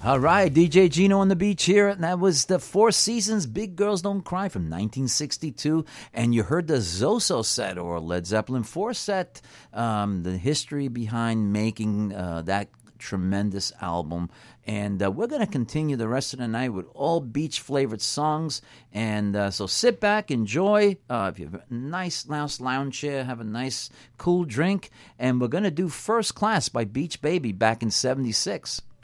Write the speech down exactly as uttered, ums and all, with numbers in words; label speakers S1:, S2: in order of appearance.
S1: All right, D J Gino on the beach here, and that was the Four Seasons, Big Girls Don't Cry from nineteen sixty-two, and you heard the Zoso set, or Led Zeppelin four set, um, the history behind making uh, that tremendous album. And uh, we're going to continue the rest of the night with all beach-flavored songs, and uh, so sit back, enjoy. Uh, if you have a nice, nice lounge chair, have a nice, cool drink, and we're going to do First Class by Beach Baby back in seventy-six.